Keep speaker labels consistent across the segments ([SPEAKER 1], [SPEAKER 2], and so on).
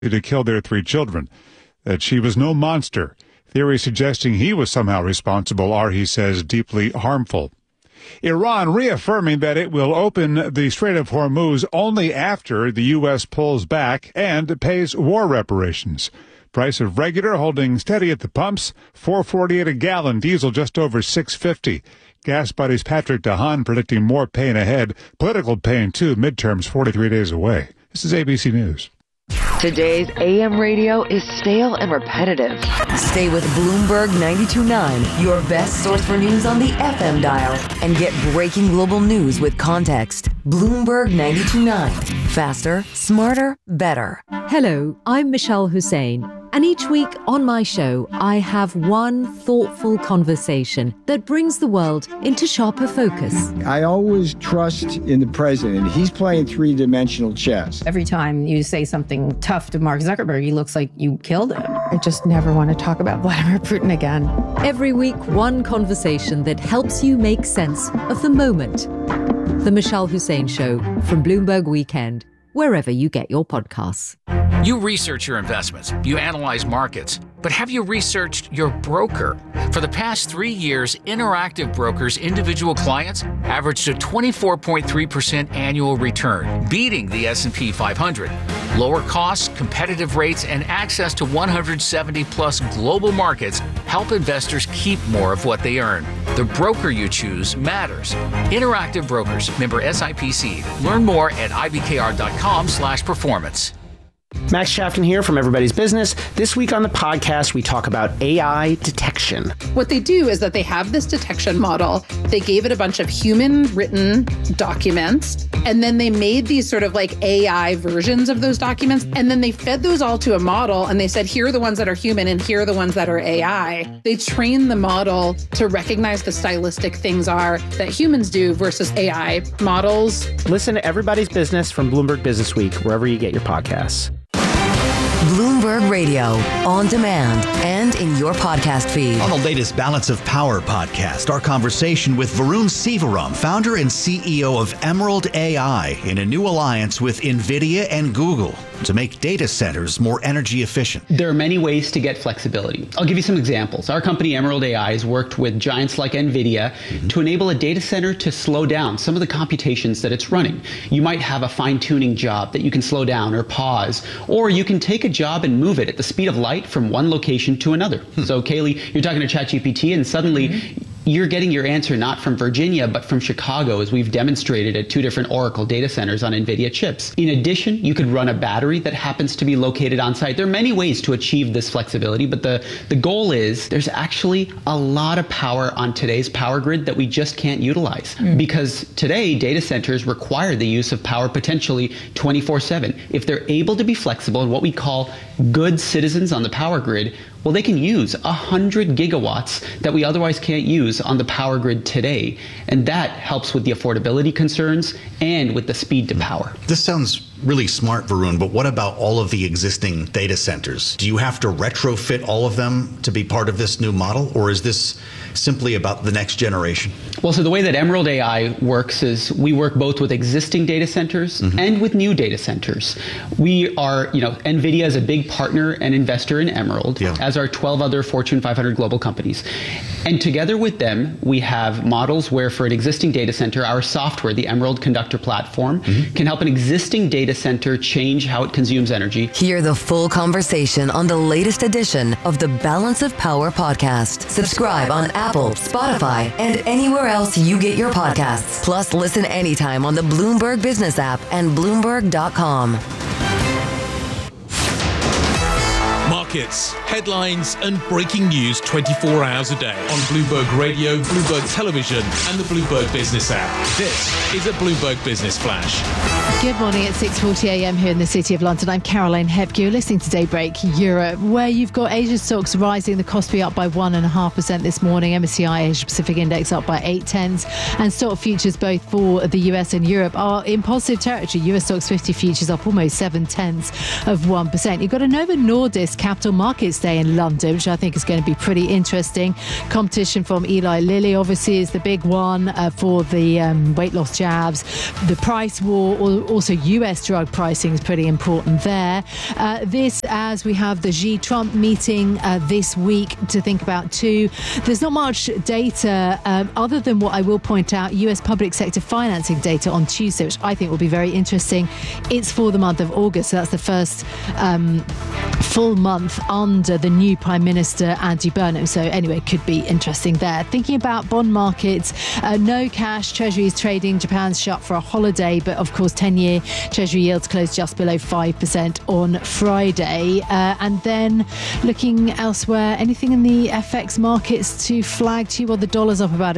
[SPEAKER 1] to kill their 3 children, that she was no monster. Theories suggesting he was somehow responsible are, he says, deeply harmful. Iran reaffirming that it will open the Strait of Hormuz only after the U.S. pulls back and pays war reparations. Price of regular holding steady at the pumps, $4.48 a gallon, diesel just over $6.50. Gas Buddies Patrick DeHaan predicting more pain ahead. Political pain, too. Midterms 43 days away. This is ABC News.
[SPEAKER 2] Today's AM radio is stale and repetitive. Stay with Bloomberg 92.9, your best source for news on the FM dial. And get breaking global news with context. Bloomberg 92.9. Faster, smarter, better.
[SPEAKER 3] Hello, I'm Michelle Hussein. And each week on my show, I have one thoughtful conversation that brings the world into sharper focus.
[SPEAKER 4] I always trust in the president. He's playing 3-dimensional chess.
[SPEAKER 5] Every time you say something tough to Mark Zuckerberg, he looks like you killed him.
[SPEAKER 6] I just never want to talk about Vladimir Putin again.
[SPEAKER 3] Every week, one conversation that helps you make sense of the moment. The Michelle Hussein Show from Bloomberg Weekend, wherever you get your podcasts.
[SPEAKER 7] You research your investments, you analyze markets, but have you researched your broker? For the past 3 years, Interactive Brokers' individual clients averaged a 24.3% annual return, beating the S&P 500. Lower costs, competitive rates, and access to 170-plus global markets help investors keep more of what they earn. The broker you choose matters. Interactive Brokers, member SIPC. Learn more at ibkr.com/performance.
[SPEAKER 8] Max Chafton here from Everybody's Business. This week on the podcast, we talk about AI detection.
[SPEAKER 9] What they do is that they have this detection model. They gave it a bunch of human-written documents, and then they made these sort of like AI versions of those documents, and then they fed those all to a model, and they said, here are the ones that are human, and here are the ones that are AI. They train the model to recognize the stylistic things are that humans do versus AI models.
[SPEAKER 8] Listen to Everybody's Business from Bloomberg Business Week, wherever you get your podcasts.
[SPEAKER 2] Bloomberg Radio, on demand, and in your podcast feed.
[SPEAKER 10] On the latest Balance of Power podcast, our conversation with Varun Sivaram, founder and CEO of Emerald AI, in a new alliance with NVIDIA and Google to make data centers more energy efficient.
[SPEAKER 11] There are many ways to get flexibility. I'll give you some examples. Our company, Emerald AI, has worked with giants like NVIDIA to enable a data center to slow down some of the computations that it's running. You might have a fine-tuning job that you can slow down or pause, or you can take a job and move it at the speed of light from one location to another. So Kaylee, you're talking to ChatGPT and suddenly you're getting your answer not from Virginia, but from Chicago, as we've demonstrated at 2 different Oracle data centers on NVIDIA chips. In addition, you could run a battery that happens to be located on site. There are many ways to achieve this flexibility, but the goal is there's actually a lot of power on today's power grid that we just can't utilize. Because today, data centers require the use of power potentially 24/7. If they're able to be flexible and what we call good citizens on the power grid, well, they can use 100 gigawatts that we otherwise can't use on the power grid today. And that helps with the affordability concerns and with the speed to power.
[SPEAKER 10] This sounds really smart, Varun, but what about all of the existing data centers? Do you have to retrofit all of them to be part of this new model, or is this simply about the next generation?
[SPEAKER 11] Well, so the way that Emerald AI works is we work both with existing data centers and with new data centers. We are, NVIDIA is a big partner and investor in Emerald, as are 12 other Fortune 500 global companies. And together with them, we have models where for an existing data center, our software, the Emerald Conductor platform, can help an existing data center change how it consumes energy.
[SPEAKER 2] Hear the full conversation on the latest edition of the Balance of Power podcast. Subscribe on Apple, Spotify, and anywhere else you get your podcasts. Plus, listen anytime on the Bloomberg Business app and Bloomberg.com.
[SPEAKER 12] Markets, headlines, and breaking news 24 hours a day on Bloomberg Radio, Bloomberg Television, and the Bloomberg Business app. This is a Bloomberg Business Flash.
[SPEAKER 6] Good morning at 6:40 a.m. here in the City of London. I'm Caroline Hebke. You're listening to Daybreak Europe, where you've got Asia stocks rising. The Kospi up by 1.5% this morning. MSCI Asia Pacific Index up by 0.8, and stock futures both for the US and Europe are in positive territory. US stocks 50 futures up almost 0.7%. You've got a Novo Nordisk Capital Markets Day in London, which I think is going to be pretty interesting. Competition from Eli Lilly obviously is the big one for the weight loss jabs. The price war Also, US drug pricing is pretty important there. This, as we have the Xi-Trump meeting this week to think about too. There's not much data other than what I will point out, US public sector financing data on Tuesday, which I think will be very interesting. It's for the month of August, so that's the first full month under the new Prime Minister, Andy Burnham. So anyway, it could be interesting there. Thinking about bond markets, no cash, Treasuries trading, Japan's shut for a holiday, but of course 10-year Treasury yields closed just below 5% on Friday. And then looking elsewhere, anything in the FX markets to flag to you? Well, the dollar's up about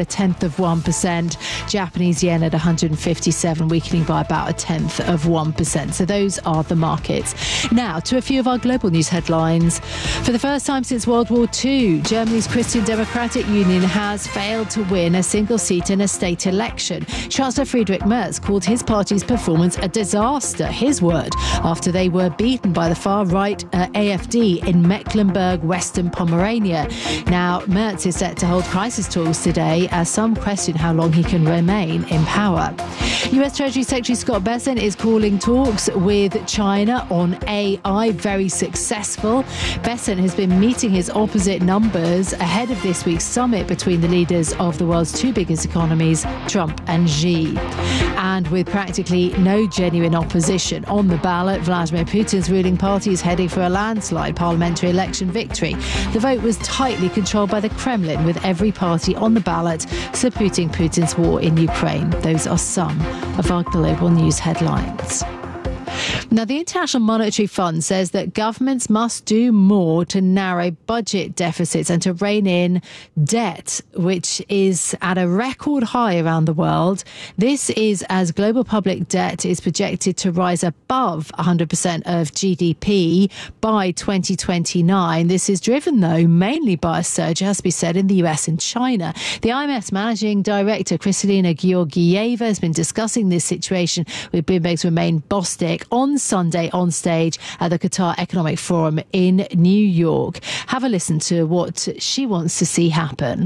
[SPEAKER 6] 0.1%, Japanese yen at 157, weakening by about 0.1%. So those are the markets. Now to a few of our global news headlines. For the first time since World War II, Germany's Christian Democratic Union has failed to win a single seat in a state election. Chancellor Friedrich Merz called his party's performance a disaster, his word, after they were beaten by the far-right AfD in Mecklenburg, Western Pomerania. Now, Merz is set to hold crisis talks today as some question how long he can remain in power. US Treasury Secretary Scott Bessent is calling talks with China on AI very successful. Bessent has been meeting his opposite numbers ahead of this week's summit between the leaders of the world's two biggest economies, Trump and Xi. And with practically no genuine opposition on the ballot, Vladimir Putin's ruling party is heading for a landslide parliamentary election victory. The vote was tightly controlled by the Kremlin, with every party on the ballot supporting Putin's war in Ukraine. Those are some of our global news headlines. Now, the International Monetary Fund says that governments must do more to narrow budget deficits and to rein in debt, which is at a record high around the world. This is as global public debt is projected to rise above 100% of GDP by 2029. This is driven, though, mainly by a surge, it has to be said, in the US and China. The IMF's managing director, Kristalina Georgieva, has been discussing this situation with Bloomberg's Romain Bostic on Sunday on stage at the Qatar Economic Forum in New York. Have a listen to what she wants to see happen.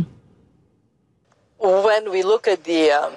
[SPEAKER 13] When we look at the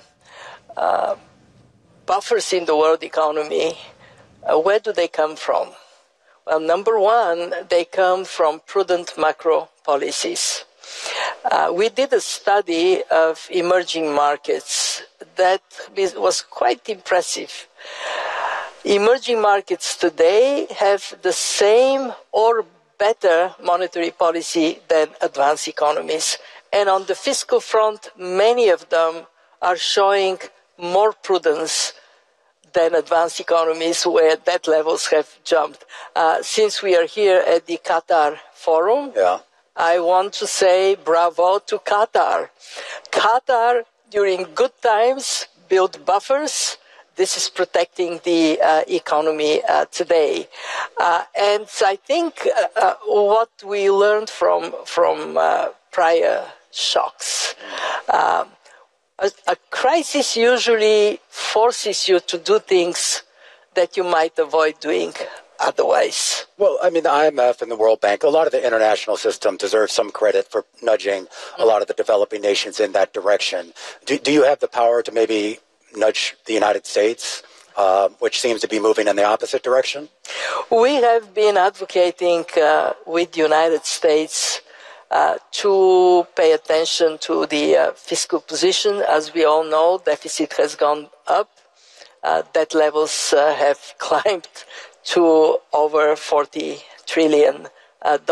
[SPEAKER 13] buffers in the world economy, where do they come from? Well, number one, they come from prudent macro policies. We did a study of emerging markets that was quite impressive. Emerging markets today have the same or better monetary policy than advanced economies. And on the fiscal front, many of them are showing more prudence than advanced economies where debt levels have jumped. Since we are here at the Qatar Forum, I want to say bravo to Qatar. Qatar, during good times, built buffers. This is protecting the economy today. And I think what we learned from prior shocks, a crisis usually forces you to do things that you might avoid doing otherwise.
[SPEAKER 14] Well, I mean, the IMF and the World Bank, a lot of the international system deserves some credit for nudging a lot of the developing nations in that direction. Do you have the power to maybe nudge the United States, which seems to be moving in the opposite direction?
[SPEAKER 13] We have been advocating with the United States to pay attention to the fiscal position. As we all know, deficit has gone up. Debt levels have climbed to over $40 trillion. And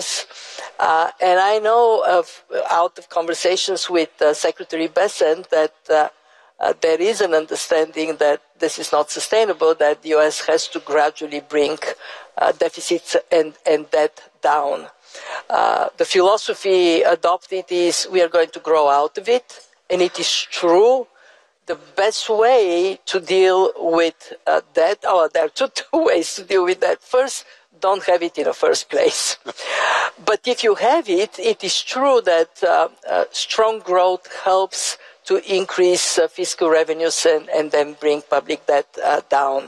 [SPEAKER 13] I know out of conversations with Secretary Bessent that there is an understanding that this is not sustainable, that the U.S. has to gradually bring deficits and debt down. The philosophy adopted is we are going to grow out of it, and it is true. The best way to deal with debt, there are two ways to deal with debt. First, don't have it in the first place. But if you have it, it is true that strong growth helps to increase fiscal revenues and then bring public debt down.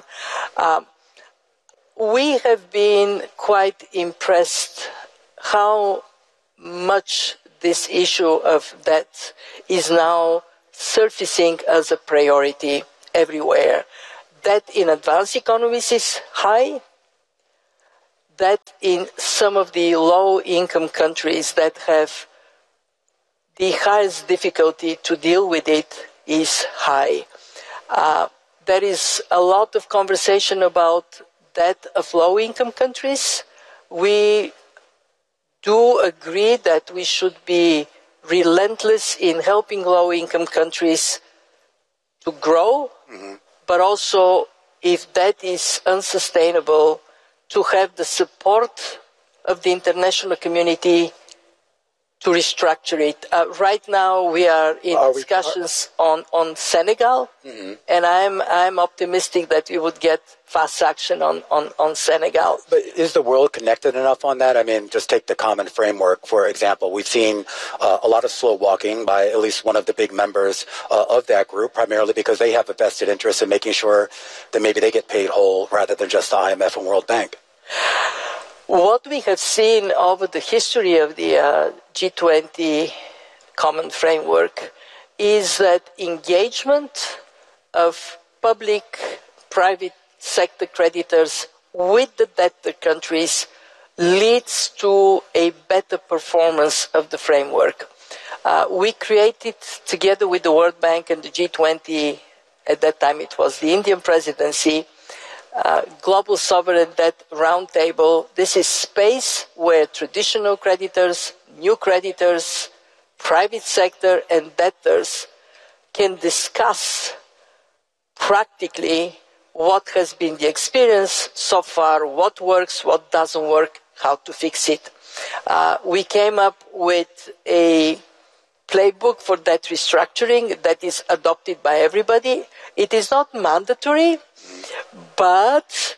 [SPEAKER 13] We have been quite impressed how much this issue of debt is now surfacing as a priority everywhere. That in advanced economies is high. That in some of the low-income countries that have the highest difficulty to deal with it is high. There is a lot of conversation about that of low-income countries. We do agree that we should be relentless in helping low-income countries to grow, but also, if that is unsustainable, to have the support of the international community to restructure it. Right now, we are in discussions on Senegal, and I'm optimistic that we would get fast action on Senegal.
[SPEAKER 14] But is the world connected enough on that? I mean, just take the common framework, for example. We've seen a lot of slow walking by at least one of the big members of that group, primarily because they have a vested interest in making sure that maybe they get paid whole rather than just the IMF and World Bank.
[SPEAKER 13] What we have seen over the history of the G20 common framework is that engagement of public-private sector creditors with the debtor countries leads to a better performance of the framework. We created, together with the World Bank and the G20, at that time it was the Indian presidency, Global Sovereign Debt Roundtable. This is space where traditional creditors, new creditors, private sector, and debtors can discuss practically what has been the experience so far, what works, what doesn't work, how to fix it. We came up with a playbook for debt restructuring that is adopted by everybody. It is not mandatory, but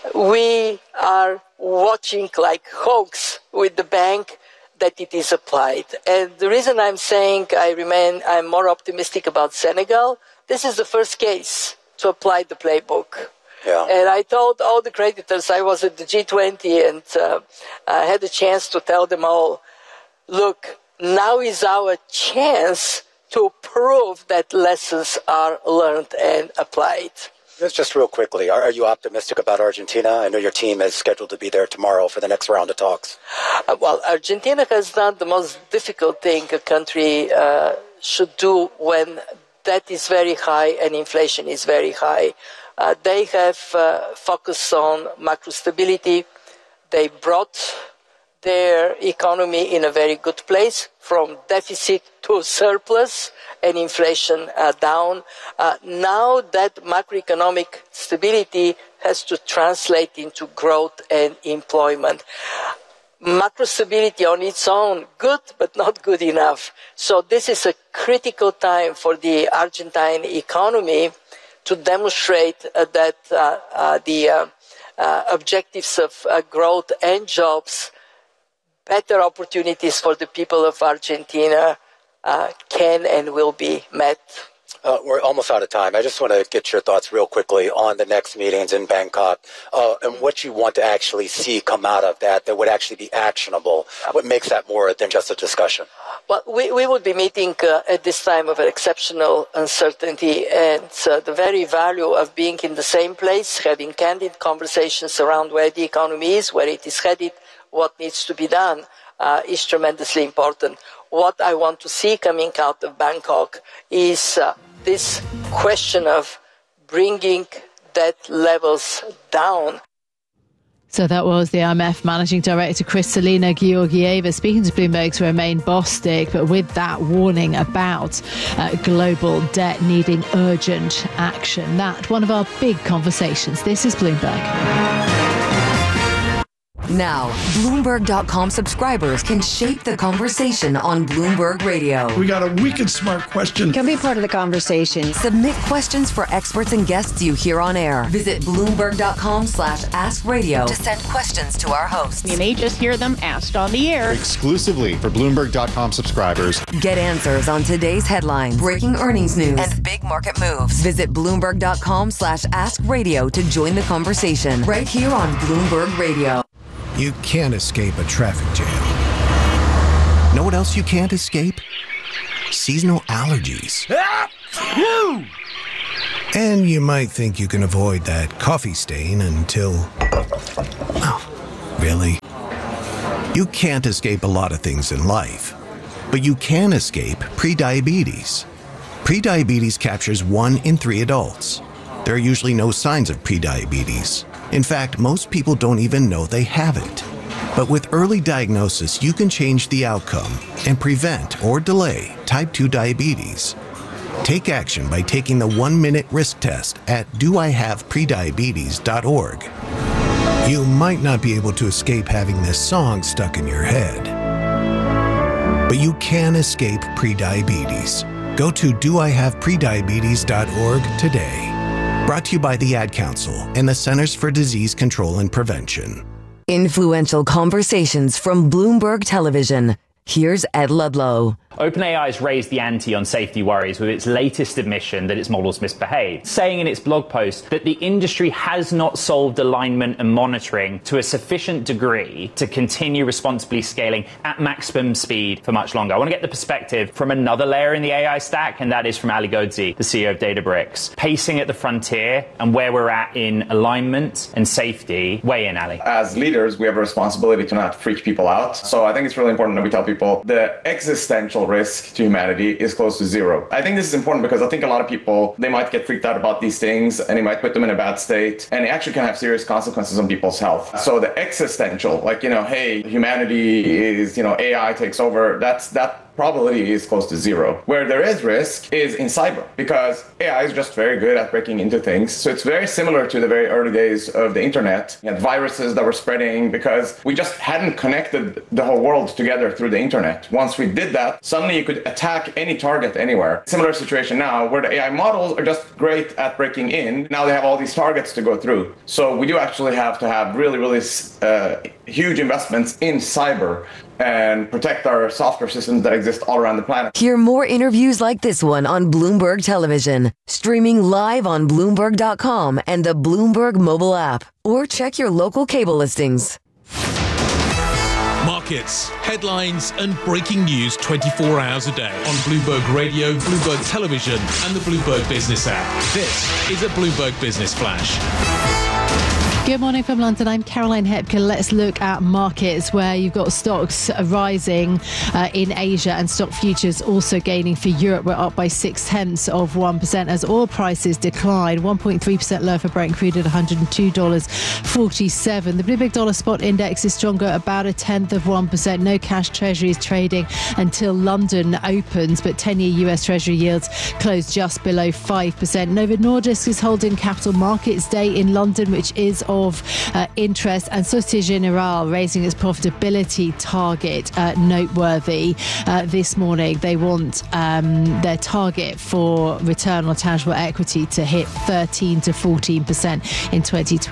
[SPEAKER 13] we are watching like hawks with the bank that it is applied. And the reason I'm saying I'm more optimistic about Senegal, this is the first case to apply the playbook.
[SPEAKER 14] Yeah.
[SPEAKER 13] And I told all the creditors, I was at the G20 and I had a chance to tell them all, look, now is our chance to prove that lessons are learned and applied.
[SPEAKER 14] Just real quickly, are you optimistic about Argentina? I know your team is scheduled to be there tomorrow for the next round of talks.
[SPEAKER 13] Well, Argentina has done the most difficult thing a country should do when debt is very high and inflation is very high. They have focused on macro stability. They brought their economy in a very good place, from deficit to surplus and inflation down. Now that macroeconomic stability has to translate into growth and employment. Macro stability on its own, good, but not good enough. So this is a critical time for the Argentine economy to demonstrate that the objectives of growth and jobs, better opportunities for the people of Argentina can and will be met.
[SPEAKER 14] We're almost out of time. I just want to get your thoughts real quickly on the next meetings in Bangkok and what you want to actually see come out of that would actually be actionable. What makes that more than just a discussion?
[SPEAKER 13] Well, we would be meeting at this time of exceptional uncertainty, and the very value of being in the same place, having candid conversations around where the economy is, where it is headed, what needs to be done is tremendously important. What I want to see coming out of Bangkok is this question of bringing debt levels down.
[SPEAKER 6] So that was the IMF Managing Director Kristalina Georgieva speaking to Bloomberg's Romain Bostic, but with that warning about global debt needing urgent action. That one of our big conversations. This is Bloomberg.
[SPEAKER 2] Now, Bloomberg.com subscribers can shape the conversation on Bloomberg Radio.
[SPEAKER 15] We got a wicked smart question.
[SPEAKER 2] Can be part of the conversation. Submit questions for experts and guests you hear on air. Visit Bloomberg.com/AskRadio to send questions to our hosts.
[SPEAKER 16] You may just hear them asked on the air.
[SPEAKER 17] Exclusively for Bloomberg.com subscribers.
[SPEAKER 2] Get answers on today's headlines, breaking earnings news, and big market moves. Visit Bloomberg.com/AskRadio to join the conversation right here on Bloomberg Radio.
[SPEAKER 18] You can't escape a traffic jam. Know what else you can't escape? Seasonal allergies. And you might think you can avoid that coffee stain until... Oh, really? You can't escape a lot of things in life, but you can escape prediabetes. Prediabetes captures 1 in 3 adults. There are usually no signs of prediabetes. In fact, most people don't even know they have it. But with early diagnosis, you can change the outcome and prevent or delay type 2 diabetes. Take action by taking the 1-minute risk test at doihaveprediabetes.org. You might not be able to escape having this song stuck in your head, but you can escape prediabetes. Go to doihaveprediabetes.org today. Brought to you by the Ad Council and the Centers for Disease Control and Prevention.
[SPEAKER 2] Influential conversations from Bloomberg Television. Here's Ed Ludlow.
[SPEAKER 19] OpenAI has raised the ante on safety worries with its latest admission that its models misbehaved, saying in its blog post that the industry has not solved alignment and monitoring to a sufficient degree to continue responsibly scaling at maximum speed for much longer. I want to get the perspective from another layer in the AI stack, and that is from Ali Ghodsi, the CEO of Databricks. Pacing at the frontier and where we're at in alignment and safety. Weigh in, Ali.
[SPEAKER 20] As leaders, we have a responsibility to not freak people out. So I think it's really important that we tell people the existential risk to humanity is close to zero. I think this is important because I think a lot of people, they might get freaked out about these things and it might put them in a bad state, and it actually can have serious consequences on people's health. So the existential, like, hey, humanity is, AI takes over, that probability is close to zero. Where there is risk is in cyber, because AI is just very good at breaking into things. So it's very similar to the very early days of the internet. You had viruses that were spreading because we just hadn't connected the whole world together through the internet. Once we did that, suddenly you could attack any target anywhere. Similar situation now where the AI models are just great at breaking in. Now they have all these targets to go through. So we do actually have to have really, really huge investments in cyber and protect our software systems that exist all around the planet.
[SPEAKER 2] Hear more interviews like this one on Bloomberg Television, streaming live on Bloomberg.com and the Bloomberg mobile app, or check your local cable listings.
[SPEAKER 12] Markets, headlines, and breaking news 24 hours a day on Bloomberg Radio, Bloomberg Television, and the Bloomberg Business app. This is a Bloomberg Business Flash.
[SPEAKER 6] Good morning from London. I'm Caroline Hepker. Let's look at markets where you've got stocks rising in Asia and stock futures also gaining for Europe. We're up by 0.6% as oil prices decline. 1.3% lower for Brent crude at $102.47. The Bloomberg Dollar Spot Index is stronger, about 0.1%. No cash treasuries trading until London opens, but 10-year US Treasury yields closed just below 5%. Novo Nordisk is holding Capital Markets Day in London, which is of interest, and Societe Generale raising its profitability target noteworthy this morning. They want their target for return on tangible equity to hit 13 to 14% in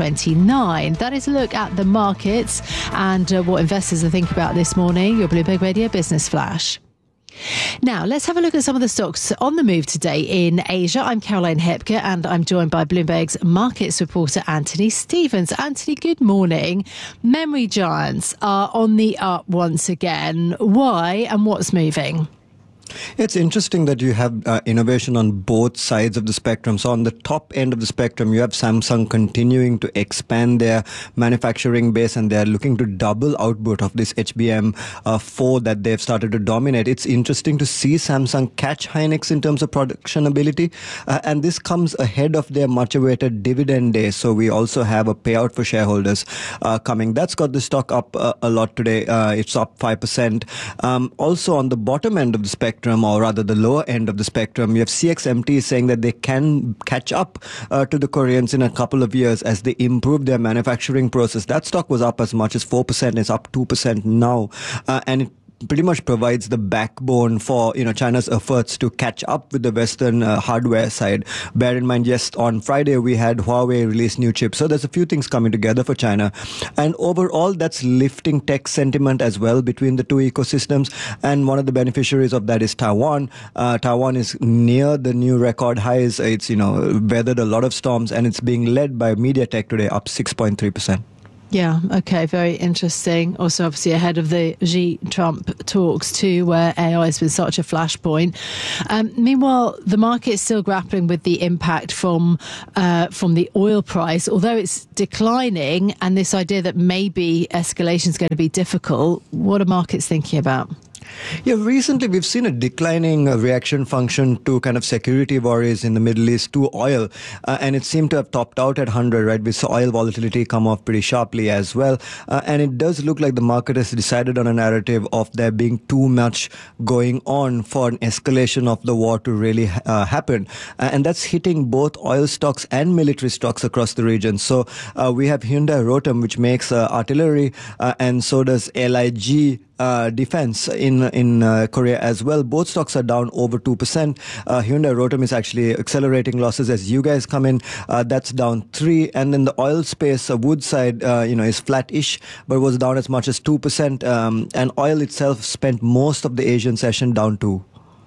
[SPEAKER 6] 2029. That is a look at the markets and what investors are thinking about this morning. Your Bloomberg Radio Business Flash. Now, let's have a look at some of the stocks on the move today in Asia. I'm Caroline Hepker, and I'm joined by Bloomberg's markets reporter, Anthony Stevens. Anthony, good morning. Memory giants are on the up once again. Why and what's moving?
[SPEAKER 21] It's interesting that you have innovation on both sides of the spectrum. So on the top end of the spectrum, you have Samsung continuing to expand their manufacturing base, and they're looking to double output of this HBM4 that they've started to dominate. It's interesting to see Samsung catch Hynix in terms of production ability, and this comes ahead of their much-awaited dividend day. So we also have a payout for shareholders coming. That's got the stock up a lot today. It's up 5%. Also on the bottom end of the spectrum, or rather the lower end of the spectrum, you have CXMT saying that they can catch up to the Koreans in a couple of years as they improve their manufacturing process. That stock was up as much as 4%. It's up 2% now, and it pretty much provides the backbone for China's efforts to catch up with the Western hardware side. Bear in mind, yes, on Friday we had Huawei release new chips, so there's a few things coming together for China, and overall that's lifting tech sentiment as well between the two ecosystems. And one of the beneficiaries of that is Taiwan. Taiwan is near the new record highs. It's weathered a lot of storms, and it's being led by MediaTek today, up 6.3%.
[SPEAKER 6] Yeah, okay, very interesting. Also, obviously, ahead of the Xi-Trump talks too, where AI has been such a flashpoint. Meanwhile, the market is still grappling with the impact from the oil price, although it's declining, and this idea that maybe escalation is going to be difficult. What are markets thinking about?
[SPEAKER 21] Yeah, recently we've seen a declining reaction function to kind of security worries in the Middle East to oil, and it seemed to have topped out at 100, right? We saw oil volatility come off pretty sharply as well, and it does look like the market has decided on a narrative of there being too much going on for an escalation of the war to really happen, and that's hitting both oil stocks and military stocks across the region. So we have Hyundai Rotem, which makes artillery, and so does LIG Defense in Korea as well. Both stocks are down over 2%. Hyundai Rotem is actually accelerating losses as you guys come in. That's down 3%. And then the oil space, Woodside, is flat-ish, but was down as much as 2%. And oil itself spent most of the Asian session down 2%.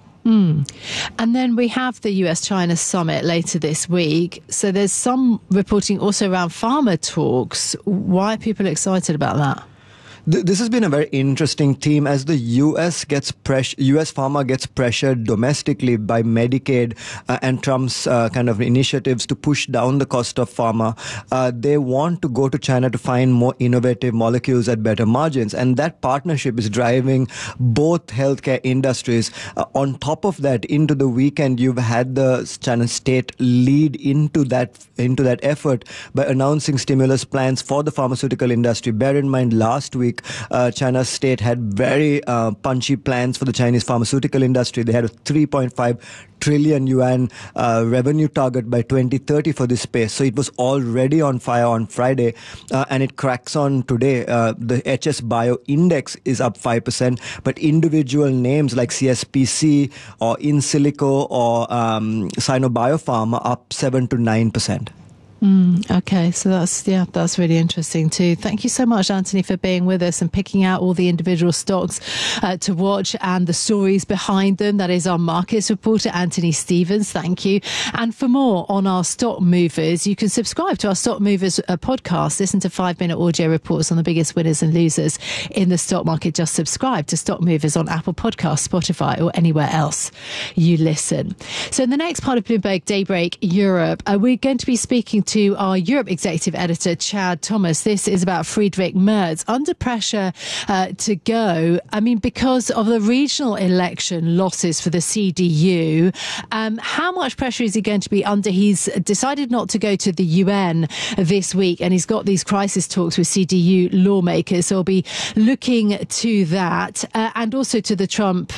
[SPEAKER 6] And then we have the US-China summit later this week. So there's some reporting also around pharma talks. Why are people excited about that?
[SPEAKER 21] This has been a very interesting theme as the US pharma gets pressured domestically by Medicaid and Trump's kind of initiatives to push down the cost of pharma. They want to go to China to find more innovative molecules at better margins, and that partnership is driving both healthcare industries. On top of that, into the weekend, you've had the China state lead into that effort by announcing stimulus plans for the pharmaceutical industry. Bear in mind, last week, China's state had very punchy plans for the Chinese pharmaceutical industry. They had a 3.5 trillion yuan revenue target by 2030 for this space. So it was already on fire on Friday, and it cracks on today. The HS Bio Index is up 5%, but individual names like CSPC or Insilico or Sino-Biopharm are up 7 to 9%.
[SPEAKER 6] Okay, so that's really interesting too. Thank you so much, Anthony, for being with us and picking out all the individual stocks to watch and the stories behind them. That is our markets reporter, Anthony Stevens. Thank you. And for more on our stock movers, you can subscribe to our Stock Movers podcast. Listen to 5-minute audio reports on the biggest winners and losers in the stock market. Just subscribe to Stock Movers on Apple Podcasts, Spotify, or anywhere else you listen. So in the next part of Bloomberg Daybreak Europe, we're going to be speaking to our Europe executive editor, Chad Thomas. This is about Friedrich Merz under pressure to go. I mean, because of the regional election losses for the CDU, how much pressure is he going to be under? He's decided not to go to the UN this week, and he's got these crisis talks with CDU lawmakers. So I'll be looking to that and also to the Trump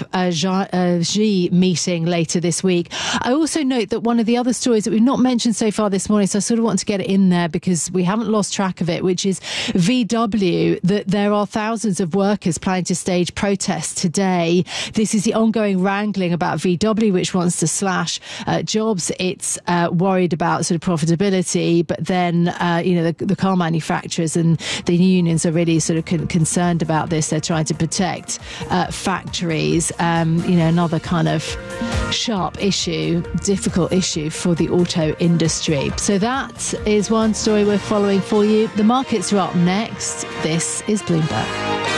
[SPEAKER 6] Xi meeting later this week. I also note that one of the other stories that we've not mentioned so far this morning, so I sort of want to get it in there because we haven't lost track of it, which is VW, that there are thousands of workers planning to stage protests today. This is the ongoing wrangling about VW, which wants to slash jobs. It's worried about sort of profitability, but then, the car manufacturers and the unions are really sort of concerned about this. They're trying to protect factories. Another kind of sharp issue, difficult issue for the auto industry. So that is one story we're following for you. The markets are up next. This is Bloomberg.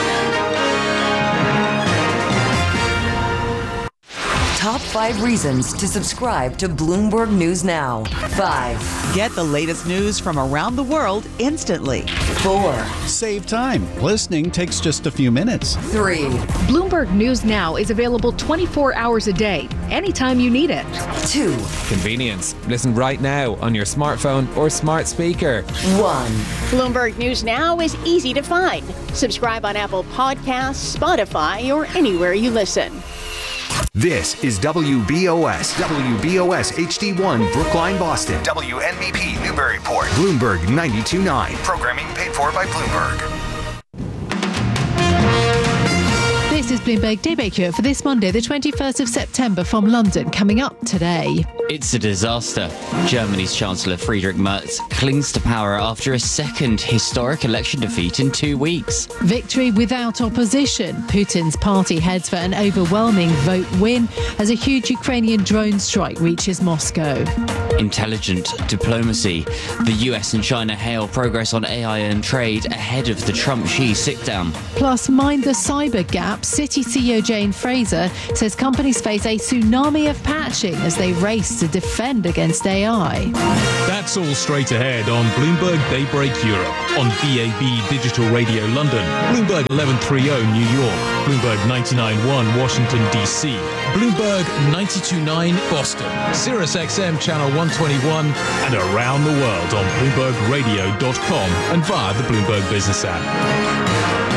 [SPEAKER 2] Top 5 reasons to subscribe to Bloomberg News Now. 5.
[SPEAKER 1] Get the latest news from around the world instantly.
[SPEAKER 2] 4.
[SPEAKER 22] Save time. Listening takes just a few minutes.
[SPEAKER 2] 3.
[SPEAKER 23] Bloomberg News Now is available 24 hours a day, anytime you need it.
[SPEAKER 2] 2.
[SPEAKER 24] Convenience. Listen right now on your smartphone or smart speaker.
[SPEAKER 2] 1.
[SPEAKER 16] Bloomberg News Now is easy to find. Subscribe on Apple Podcasts, Spotify, or anywhere you listen.
[SPEAKER 25] This is WBOS HD1 Brookline, Boston. WNBP Newburyport. Bloomberg 92.9. Programming paid for by Bloomberg.
[SPEAKER 6] This is Bloomberg Daybreak Europe for this Monday, the 21st of September from London. Coming up today.
[SPEAKER 26] It's a disaster. Germany's Chancellor Friedrich Merz clings to power after a second historic election defeat in 2 weeks.
[SPEAKER 6] Victory without opposition. Putin's party heads for an overwhelming vote win as a huge Ukrainian drone strike reaches Moscow.
[SPEAKER 26] Intelligent diplomacy. The US and China hail progress on AI and trade ahead of the Trump-Xi sit-down.
[SPEAKER 6] Plus, mind the cyber gap. Citi CEO Jane Fraser says companies face a tsunami of patching as they race to defend against AI.
[SPEAKER 12] That's all straight ahead on Bloomberg Daybreak Europe, on DAB Digital Radio London, Bloomberg 1130 New York, Bloomberg 99.1 Washington DC, Bloomberg 92.9 Boston, Sirius XM Channel 121, and around the world on BloombergRadio.com and via the Bloomberg Business app.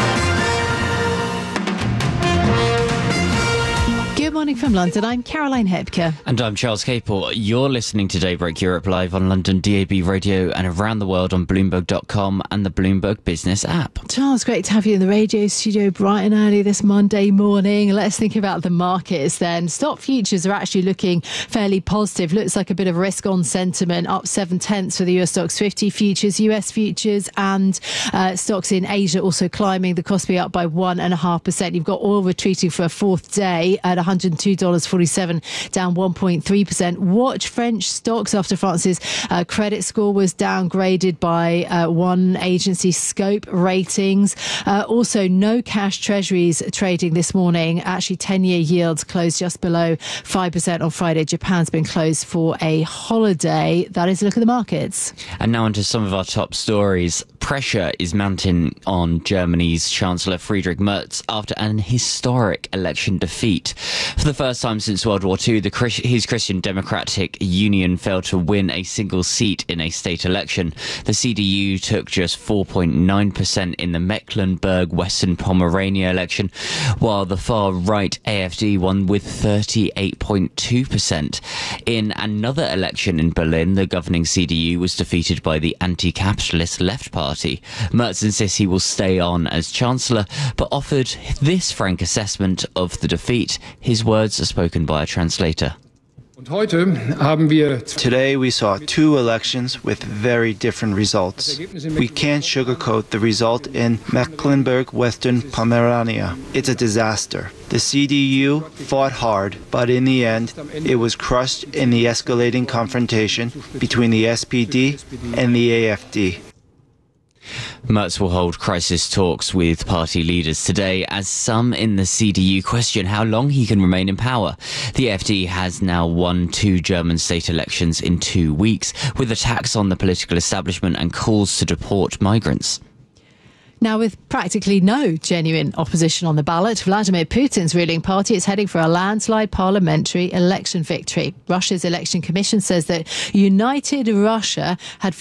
[SPEAKER 6] Good morning from London. I'm Caroline Hebke.
[SPEAKER 26] And I'm Charles Capel. You're listening to Daybreak Europe live on London DAB Radio and around the world on Bloomberg.com and the Bloomberg Business app.
[SPEAKER 6] Charles, great to have you in the radio studio bright and early this Monday morning. Let's think about the markets then. Stock futures are actually looking fairly positive. Looks like a bit of risk on sentiment, up 0.7 for the US Stocks 50 futures, US futures and stocks in Asia also climbing. The Kospi up by 1.5%. You've got oil retreating for a fourth day at $102.47, down 1.3%. Watch French stocks after France's credit score was downgraded by one agency, Scope Ratings. Also, no cash treasuries trading this morning. Actually, 10-year yields closed just below 5% on Friday. Japan's been closed for a holiday. That is a look at the markets.
[SPEAKER 26] And now onto some of our top stories. Pressure is mounting on Germany's Chancellor Friedrich Merz after an historic election defeat. For the first time since World War II, his Christian Democratic Union failed to win a single seat in a state election. The CDU took just 4.9% in the Mecklenburg-Western Pomerania election, while the far-right AfD won with 38.2%. In another election in Berlin, the governing CDU was defeated by the anti-capitalist Left Party. Merz insists he will stay on as Chancellor, but offered this frank assessment of the defeat. His words are spoken by a translator.
[SPEAKER 3] Today we saw two elections with very different results. We can't sugarcoat the result in Mecklenburg-Western Pomerania. It's a disaster. The CDU fought hard, but in the end, it was crushed in the escalating confrontation between the SPD and the AfD.
[SPEAKER 26] Merz will hold crisis talks with party leaders today as some in the CDU question how long he can remain in power. The AfD has now won 2 German state elections in 2 weeks, with attacks on the political establishment and calls to deport migrants.
[SPEAKER 6] Now, with practically no genuine opposition on the ballot, Vladimir Putin's ruling party is heading for a landslide parliamentary election victory. Russia's election commission says that United Russia had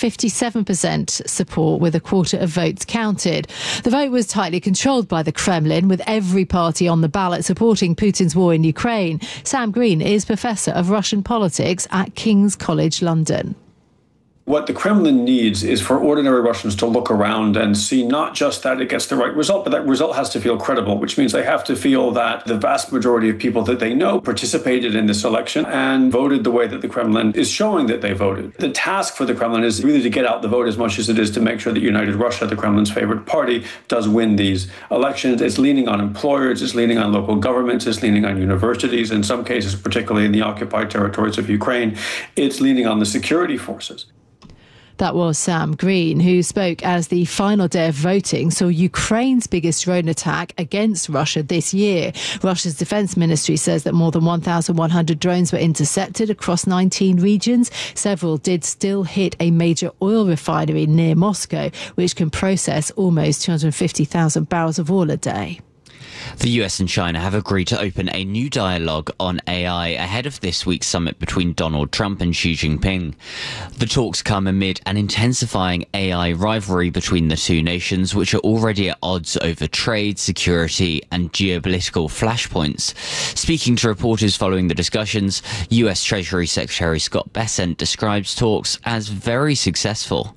[SPEAKER 6] 57% support, with a quarter of votes counted. The vote was tightly controlled by the Kremlin, with every party on the ballot supporting Putin's war in Ukraine. Sam Green is Professor of Russian Politics at King's College London.
[SPEAKER 4] What the Kremlin needs is for ordinary Russians to look around and see not just that it gets the right result, but that result has to feel credible, which means they have to feel that the vast majority of people that they know participated in this election and voted the way that the Kremlin is showing that they voted. The task for the Kremlin is really to get out the vote as much as it is to make sure that United Russia, the Kremlin's favorite party, does win these elections. It's leaning on employers, it's leaning on local governments, it's leaning on universities, in some cases, particularly in the occupied territories of Ukraine, it's leaning on the security forces.
[SPEAKER 6] That was Sam Green, who spoke as the final day of voting saw Ukraine's biggest drone attack against Russia this year. Russia's defense ministry says that more than 1,100 drones were intercepted across 19 regions. Several did still hit a major oil refinery near Moscow, which can process almost 250,000 barrels of oil a day.
[SPEAKER 26] The US and China have agreed to open a new dialogue on AI ahead of this week's summit between Donald Trump and Xi Jinping. The talks come amid an intensifying AI rivalry between the two nations, which are already at odds over trade, security and geopolitical flashpoints. Speaking to reporters following the discussions, US Treasury Secretary Scott Bessent describes talks as very successful.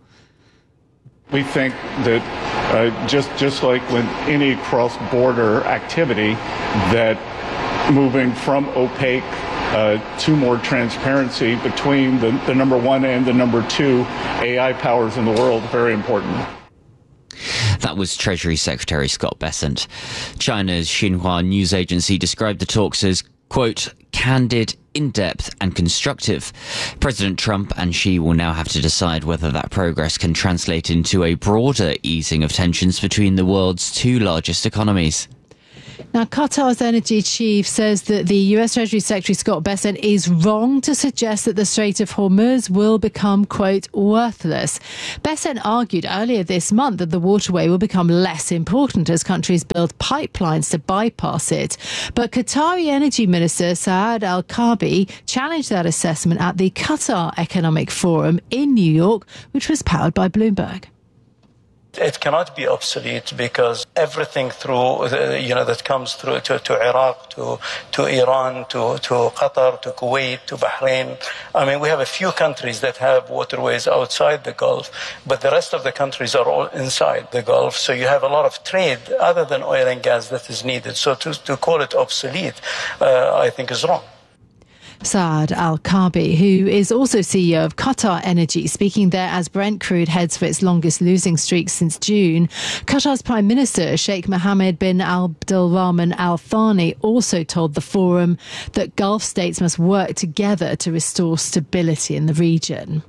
[SPEAKER 5] We think that just like with any cross-border activity, that moving from opaque to more transparency between the number one and the number two AI powers in the world, very important.
[SPEAKER 26] That was Treasury Secretary Scott Bessent. China's Xinhua news agency described the talks as quote, candid, in-depth and constructive. President Trump and Xi will now have to decide whether that progress can translate into a broader easing of tensions between the world's two largest economies.
[SPEAKER 6] Now, Qatar's energy chief says that the US Treasury Secretary Scott Bessent is wrong to suggest that the Strait of Hormuz will become, quote, worthless. Bessent argued earlier this month that the waterway will become less important as countries build pipelines to bypass it. But Qatari Energy Minister Saad Al-Kaabi challenged that assessment at the Qatar Economic Forum in New York, which was powered by Bloomberg.
[SPEAKER 7] It cannot be obsolete because everything through, that comes through to Iraq, to Iran, to Qatar, to Kuwait, to Bahrain. I mean, we have a few countries that have waterways outside the Gulf, but the rest of the countries are all inside the Gulf. So you have a lot of trade other than oil and gas that is needed. So to call it obsolete, I think is wrong.
[SPEAKER 6] Saad Al-Kaabi, who is also CEO of Qatar Energy, speaking there as Brent crude heads for its longest losing streak since June. Qatar's Prime Minister Sheikh Mohammed bin Abdulrahman Al Thani also told the forum that Gulf states must work together to restore stability in the region.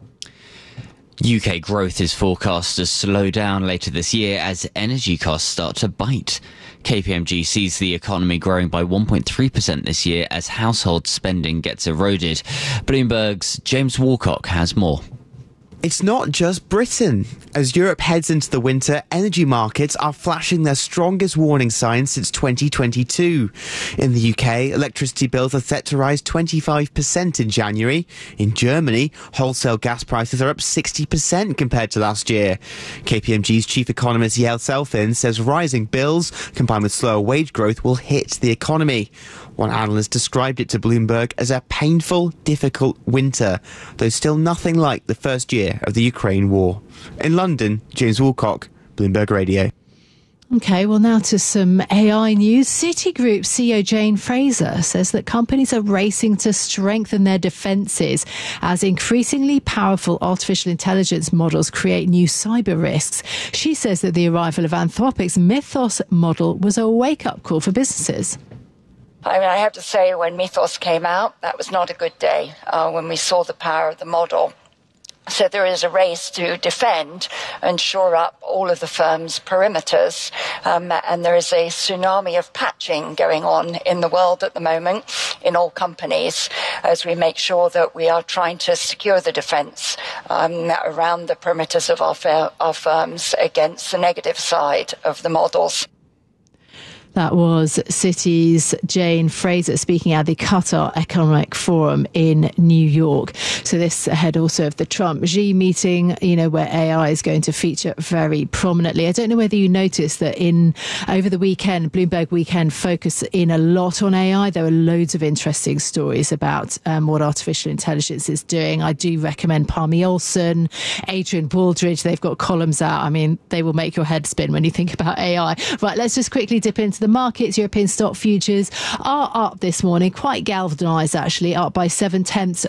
[SPEAKER 26] UK growth is forecast to slow down later this year as energy costs start to bite. KPMG sees the economy growing by 1.3% this year as household spending gets eroded. Bloomberg's James Walcock has more.
[SPEAKER 8] It's not just Britain. As Europe heads into the winter, energy markets are flashing their strongest warning signs since 2022. In the UK, electricity bills are set to rise 25% in January. In Germany, wholesale gas prices are up 60% compared to last year. KPMG's chief economist Yael Selfin says rising bills, combined with slower wage growth, will hit the economy. One analyst described it to Bloomberg as a painful, difficult winter, though still nothing like the first year of the Ukraine war. In London, James Woolcock, Bloomberg Radio.
[SPEAKER 6] OK, well, now to some AI news. Citigroup CEO Jane Fraser says that companies are racing to strengthen their defences as increasingly powerful artificial intelligence models create new cyber risks. She says that the arrival of Anthropic's Mythos model was a wake-up call for businesses.
[SPEAKER 9] I mean, I have to say, when Mythos came out, that was not a good day when we saw the power of the model. So there is a race to defend and shore up all of the firm's perimeters. And there is a tsunami of patching going on in the world at the moment in all companies as we make sure that we are trying to secure the defense around the perimeters of our firms against the negative side of the models.
[SPEAKER 6] That was Citi's Jane Fraser speaking at the Qatar Economic Forum in New York. So this ahead also of the Trump-Xi meeting, where AI is going to feature very prominently. I don't know whether you noticed that over the weekend, Bloomberg Weekend focused in a lot on AI. There were loads of interesting stories about what artificial intelligence is doing. I do recommend Palmy Olson, Adrian Baldridge. They've got columns out. I mean, they will make your head spin when you think about AI. Right, let's just quickly dip into the markets. European stock futures are up this morning, quite galvanised actually, up by 0.7%.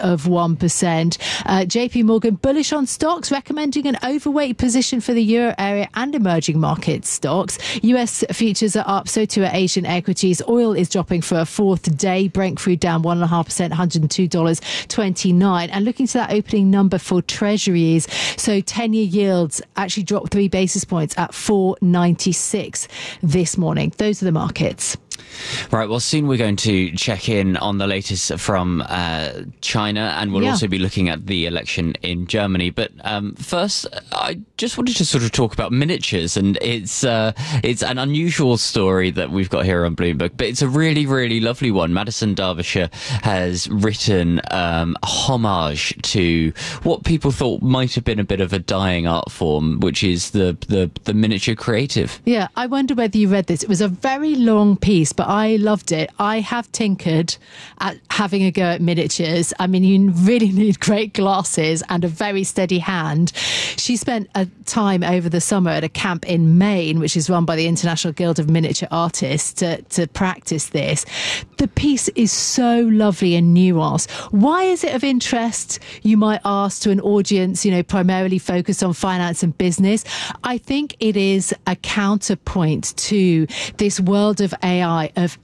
[SPEAKER 6] JP Morgan bullish on stocks, recommending an overweight position for the euro area and emerging market stocks. US futures are up, so too are Asian equities. Oil is dropping for a fourth day. Brent crude down 1.5%, $102.29. And looking to that opening number for treasuries, so 10-year yields actually dropped 3 basis points at 4.96 this morning. Those are the markets.
[SPEAKER 26] Right, well, soon we're going to check in on the latest from China, and we'll also be looking at the election in Germany. But first, I just wanted to sort of talk about miniatures, and it's an unusual story that we've got here on Bloomberg, but it's a really, really lovely one. Madison Derbyshire has written a homage to what people thought might have been a bit of a dying art form, which is the miniature creative.
[SPEAKER 6] Yeah, I wonder whether you read this. It was a very long piece, but I loved it. I have tinkered at having a go at miniatures. I mean, you really need great glasses and a very steady hand. She spent a time over the summer at a camp in Maine, which is run by the International Guild of Miniature Artists, to practice this. The piece is so lovely and nuanced. Why is it of interest, you might ask, to an audience, primarily focused on finance and business? I think it is a counterpoint to this world of AI, of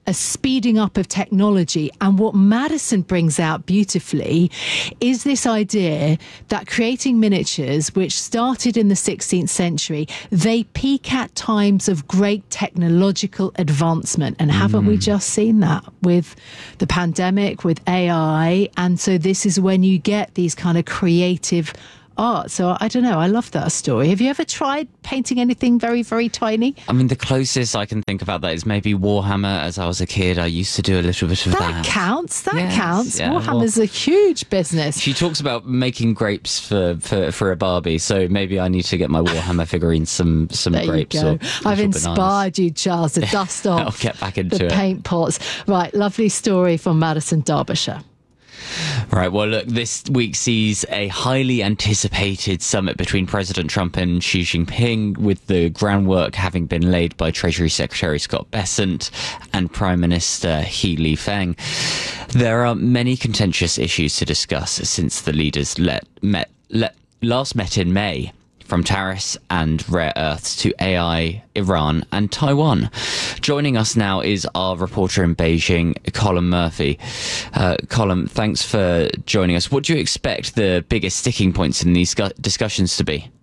[SPEAKER 6] a speeding up of technology. And what Madison brings out beautifully is this idea that creating miniatures, which started in the 16th century, they peak at times of great technological advancement. And haven't we just seen that with the pandemic, with AI? And so this is when you get these kind of creative art. So I don't know, I love that story. Have you ever tried painting anything very, very tiny?
[SPEAKER 26] I mean, the closest I can think about that is maybe Warhammer. As I was a kid, I used to do a little bit of that.
[SPEAKER 6] That counts.
[SPEAKER 26] Yeah,
[SPEAKER 6] Warhammer's a huge business.
[SPEAKER 26] She talks about making grapes for a Barbie, so maybe I need to get my Warhammer figurines some
[SPEAKER 6] there
[SPEAKER 26] grapes.
[SPEAKER 6] You go.
[SPEAKER 26] Or
[SPEAKER 6] I've inspired you, Charles, to dust off
[SPEAKER 26] I'll get back into
[SPEAKER 6] the paint pots. Right, lovely story from Madison, Derbyshire.
[SPEAKER 26] Right, well, look, this week sees a highly anticipated summit between President Trump and Xi Jinping, with the groundwork having been laid by Treasury Secretary Scott Bessent and Prime Minister He Feng. There are many contentious issues to discuss since the leaders last met in May. From tariffs and rare earths to AI, Iran and Taiwan. Joining us now is our reporter in Beijing, Colin Murphy. Colin, thanks for joining us. What do you expect the biggest sticking points in these discussions to be?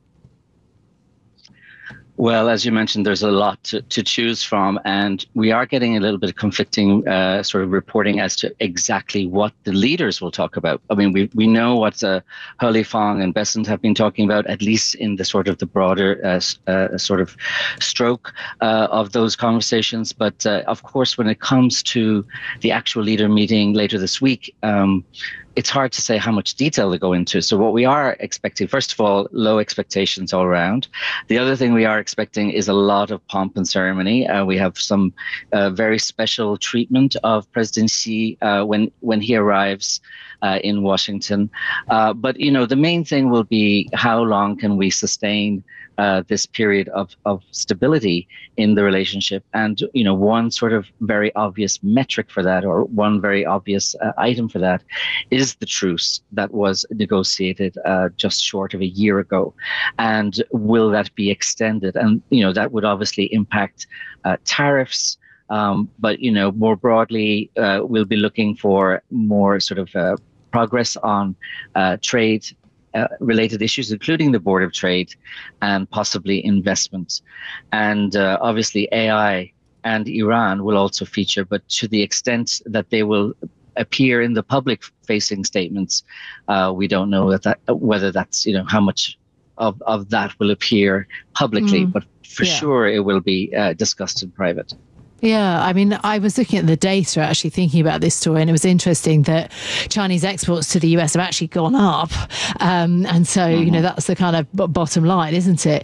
[SPEAKER 10] Well, as you mentioned, there's a lot to choose from, and we are getting a little bit of conflicting sort of reporting as to exactly what the leaders will talk about. I mean, we know what He Feng and Bessent have been talking about, at least in the sort of the broader sort of stroke of those conversations. But of course, when it comes to the actual leader meeting later this week, it's hard to say how much detail they go into. So what we are expecting, first of all, low expectations all around. The other thing we are expecting is a lot of pomp and ceremony. We have some very special treatment of President Xi when he arrives in Washington. But, you know, the main thing will be how long can we sustain this period of stability in the relationship. And, you know, one sort of very obvious metric for that, or one very obvious item for that, is the truce that was negotiated just short of a year ago. And will that be extended? And, you know, that would obviously impact tariffs. But, you know, more broadly, we'll be looking for more sort of progress on trade related issues, including the Board of Trade and possibly investment. And obviously AI and Iran will also feature, but to the extent that they will appear in the public facing statements, we don't know whether that's, you know, how much of that will appear publicly, but for sure it will be discussed in private.
[SPEAKER 6] Yeah, I mean, I was looking at the data, actually thinking about this story, and it was interesting that Chinese exports to the US have actually gone up. And so, you know, that's the kind of bottom line, isn't it?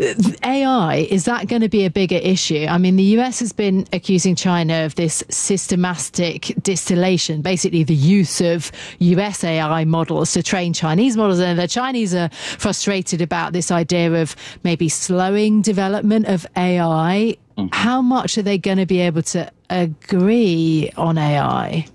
[SPEAKER 6] AI, is that going to be a bigger issue? I mean, the US has been accusing China of this systematic distillation, basically the use of US AI models to train Chinese models. And the Chinese are frustrated about this idea of maybe slowing development of AI. How much are they going to be able to agree on AI?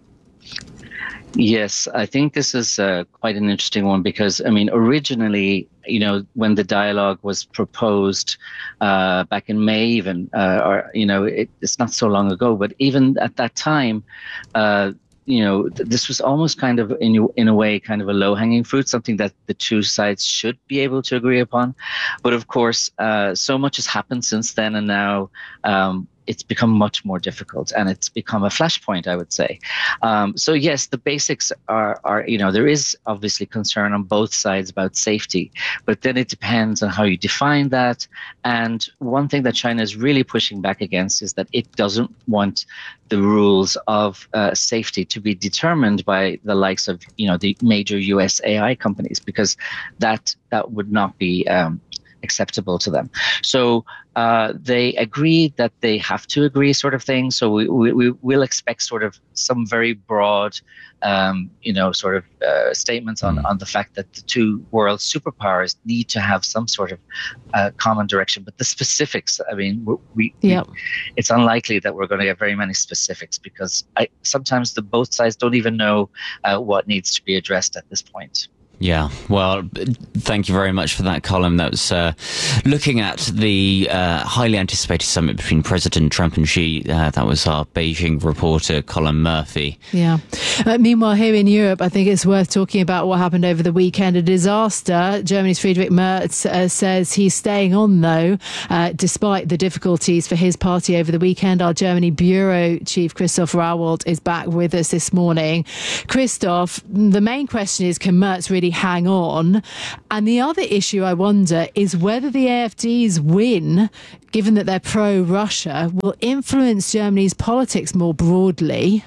[SPEAKER 10] Yes, I think this is quite an interesting one because, I mean, originally, you know, when the dialogue was proposed back in May even, or, you know, it's not so long ago, but even at that time, you know, this was almost kind of, in a way, kind of a low-hanging fruit, something that the two sides should be able to agree upon. But of course, so much has happened since then, and now it's become much more difficult, and it's become a flashpoint, I would say. So yes, the basics are, you know, there is obviously concern on both sides about safety, but then it depends on how you define that. And one thing that China is really pushing back against is that it doesn't want the rules of safety to be determined by the likes of, you know, the major US AI companies, because that would not be acceptable to them. So they agreed that they have to agree, sort of thing. So we will expect sort of some very broad, you know, sort of statements on the fact that the two world superpowers need to have some sort of common direction. But the specifics, I mean, it's unlikely that we're going to get very many specifics, because sometimes both sides don't even know what needs to be addressed at this point.
[SPEAKER 26] Yeah, well, thank you very much for that, Colin. That was looking at the highly anticipated summit between President Trump and Xi. That was our Beijing reporter, Colin Murphy.
[SPEAKER 6] Yeah. Meanwhile, here in Europe, I think it's worth talking about what happened over the weekend. A disaster. Germany's Friedrich Merz says he's staying on, though, despite the difficulties for his party over the weekend. Our Germany bureau chief, Christoph Rauwald, is back with us this morning. Christoph, the main question is, can Merz really hang on? And the other issue, I wonder, is whether the AfD's win, given that they're pro-Russia, will influence Germany's politics more broadly.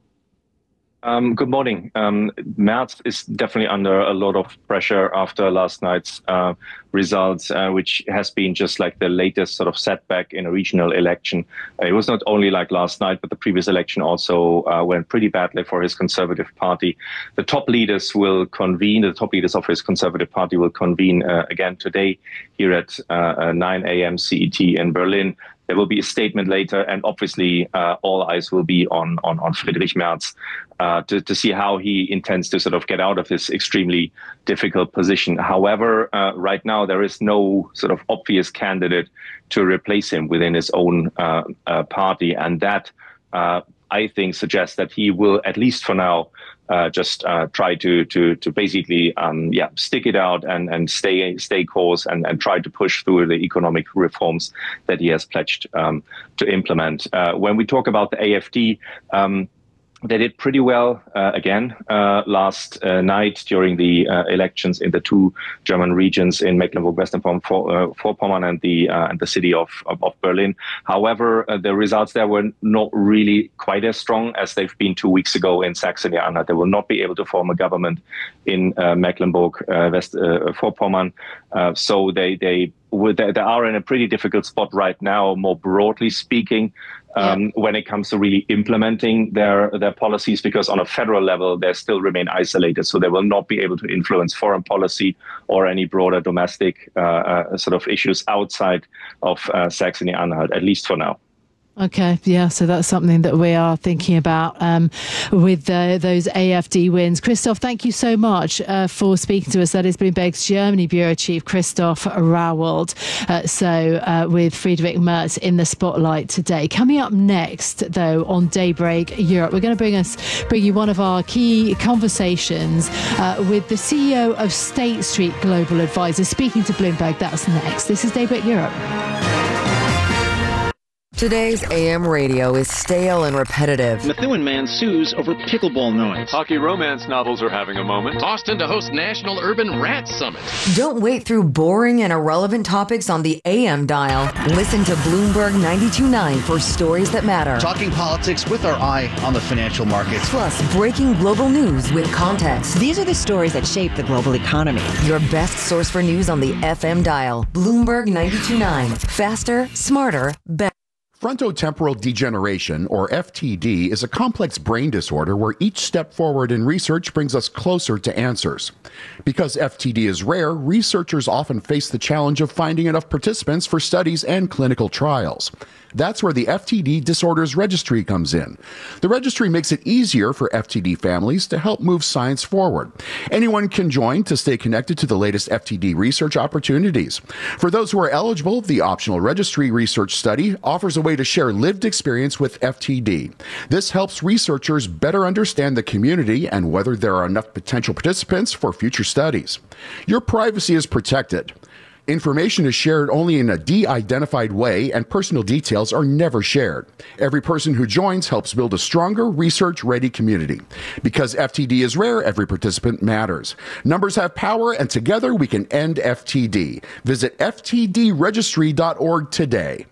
[SPEAKER 11] Good morning. Merz is definitely under a lot of pressure after last night's results, which has been just like the latest sort of setback in a regional election. It was not only like last night, but the previous election also went pretty badly for his Conservative Party. The top leaders of his Conservative Party will convene again today here at 9 a.m. CET in Berlin. There will be a statement later, and obviously all eyes will be on Friedrich Merz to see how he intends to sort of get out of this extremely difficult position. However, right now there is no sort of obvious candidate to replace him within his own party, and that I think suggests that he will, at least for now, just try to basically stick it out and stay course and try to push through the economic reforms that he has pledged to implement. When we talk about the AfD, they did pretty well again last night during the elections in the two German regions in Mecklenburg-Western-Vorpommern and the city of Berlin. However, the results there were not really quite as strong as they've been 2 weeks ago in Saxony-Anhalt. They will not be able to form a government in Mecklenburg-Vorpommern. So they are in a pretty difficult spot right now, more broadly speaking, when it comes to really implementing their policies, because on a federal level, they still remain isolated. So they will not be able to influence foreign policy or any broader domestic sort of issues outside of Saxony-Anhalt, at least for now.
[SPEAKER 6] Okay, yeah, so that's something that we are thinking about with those AfD wins. Christoph, thank you so much for speaking to us. That is Bloomberg's Germany Bureau Chief, Christoph Rauwald. With Friedrich Merz in the spotlight today. Coming up next, though, on Daybreak Europe, we're going to bring you one of our key conversations with the CEO of State Street Global Advisors, speaking to Bloomberg. That's next. This is Daybreak Europe.
[SPEAKER 2] Today's AM radio is stale and repetitive.
[SPEAKER 13] Methuen man sues over pickleball noise.
[SPEAKER 14] Hockey romance novels are having a moment.
[SPEAKER 15] Austin to host National Urban Rat Summit.
[SPEAKER 2] Don't wait through boring and irrelevant topics on the AM dial. Listen to Bloomberg 92.9 for stories that matter.
[SPEAKER 17] Talking politics with our eye on the financial markets.
[SPEAKER 2] Plus, breaking global news with context.
[SPEAKER 1] These are the stories that shape the global economy.
[SPEAKER 2] Your best source for news on the FM dial. Bloomberg 92.9. Faster, smarter, better.
[SPEAKER 18] Frontotemporal degeneration, or FTD, is a complex brain disorder where each step forward in research brings us closer to answers. Because FTD is rare, researchers often face the challenge of finding enough participants for studies and clinical trials. That's where the FTD Disorders Registry comes in. The registry makes it easier for FTD families to help move science forward. Anyone can join to stay connected to the latest FTD research opportunities. For those who are eligible, the optional registry research study offers a way to share lived experience with FTD. This helps researchers better understand the community and whether there are enough potential participants for future studies. Your privacy is protected. Information is shared only in a de-identified way, and personal details are never shared. Every person who joins helps build a stronger, research-ready community. Because FTD is rare, every participant matters. Numbers have power, and together we can end FTD. Visit ftdregistry.org today.